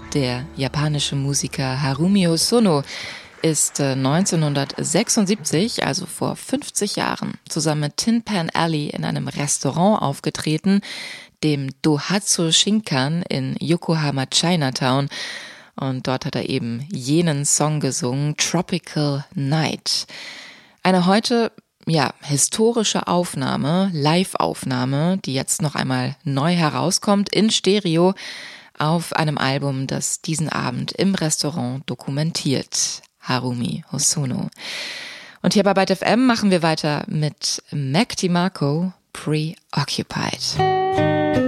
Der japanische Musiker Harumi Hosono ist 1976, also vor 50 Jahren, zusammen mit Tin Pan Alley in einem Restaurant aufgetreten, dem Dohatsu Shinkan in Yokohama Chinatown. Und dort hat er eben jenen Song gesungen, Tropical Night. Eine heute historische Aufnahme, Live-Aufnahme, die jetzt noch einmal neu herauskommt in Stereo auf einem Album, das diesen Abend im Restaurant dokumentiert. Harumi Hosono. Und hier bei Byte FM machen wir weiter mit Mac DiMarco, Preoccupied.